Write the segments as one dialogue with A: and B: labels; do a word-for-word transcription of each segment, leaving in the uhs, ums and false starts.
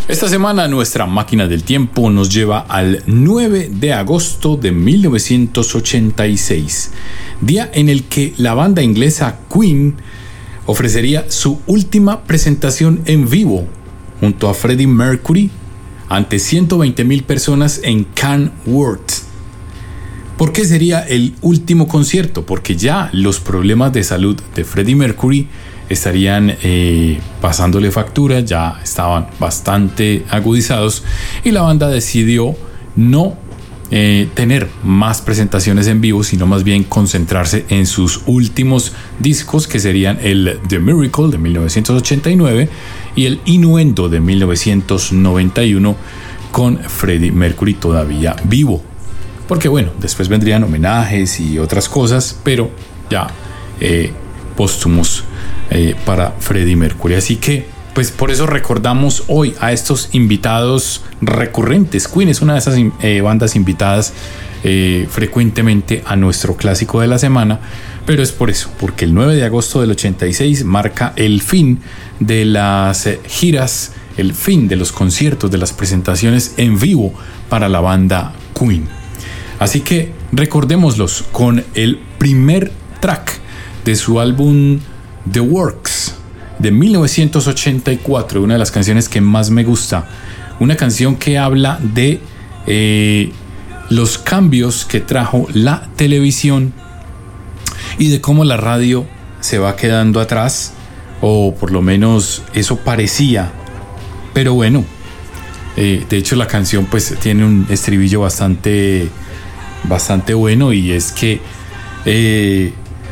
A: Esta semana nuestra máquina del tiempo nos lleva al nueve de agosto de mil novecientos ochenta y seis, día en el que la banda inglesa Queen ofrecería su última presentación en vivo junto a Freddie Mercury ante ciento veinte mil personas en Kenworth. ¿Por qué sería el último concierto? Porque ya los problemas de salud de Freddie Mercury estarían eh, pasándole factura, ya estaban bastante agudizados y la banda decidió no eh, tener más presentaciones en vivo, sino más bien concentrarse en sus últimos discos, que serían el The Miracle de mil novecientos ochenta y nueve y el Innuendo de mil novecientos noventa y uno, con Freddie Mercury todavía vivo. Porque bueno, después vendrían homenajes y otras cosas, pero ya eh, póstumos eh, para Freddie Mercury. Así que, pues por eso recordamos hoy a estos invitados recurrentes. Queen es una de esas eh, bandas invitadas eh, frecuentemente a nuestro clásico de la semana, pero es por eso, porque el nueve de agosto del ochenta y seis marca el fin de las eh, giras, el fin de los conciertos, de las presentaciones en vivo para la banda Queen. Así que recordémoslos con el primer track de su álbum The Works de mil novecientos ochenta y cuatro, una de las canciones que más me gusta, una canción que habla de eh, los cambios que trajo la televisión y de cómo la radio se va quedando atrás, o por lo menos eso parecía, pero bueno, eh, de hecho la canción pues tiene un estribillo bastante bastante bueno, y es que eh,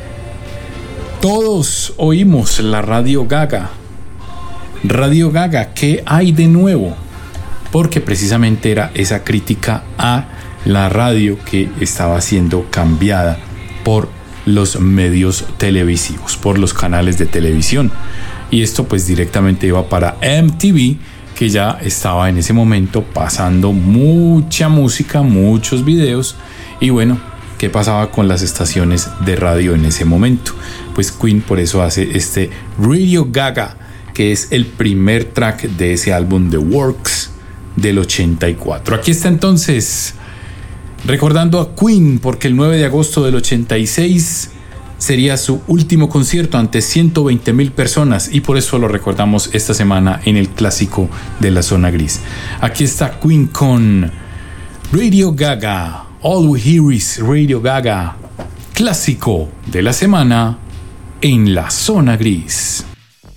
A: todos oímos la Radio Gaga. Radio Gaga, ¿qué hay de nuevo? Porque precisamente era esa crítica a la radio que estaba siendo cambiada por los medios televisivos, por los canales de televisión. Y esto pues directamente iba para M T V, que ya estaba en ese momento pasando mucha música, muchos videos. Y bueno, ¿qué pasaba con las estaciones de radio en ese momento? Pues Queen por eso hace este Radio Gaga, que es el primer track de ese álbum The Works del ochenta y cuatro. Aquí está entonces, recordando a Queen, porque el nueve de agosto del ochenta y seis sería su último concierto ante ciento veinte mil personas, y por eso lo recordamos esta semana en el clásico de la zona gris. Aquí está Queen con Radio Gaga. All We Hear Is Radio Gaga, clásico de la semana en la zona gris.